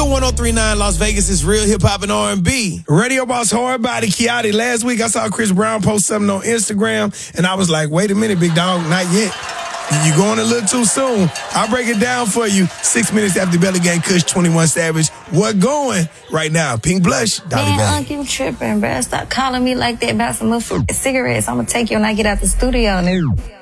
Real 103.9 Las Vegas is real hip hop and R&B. Radio Boss Hard Body Kiati. Last week I saw Chris Brown post something on Instagram, and I was like, wait a minute, big dog, not yet. You're going a little too soon. I'll break it down for you. 6 minutes after Belly Gang, Kush, 21 Savage. What going right now? Pink Blush, Dolly Man, Bang. Unc, you tripping, bruh. Stop calling me like that about some motherfucking cigarettes. I'm gonna take you when I get out the studio, nigga.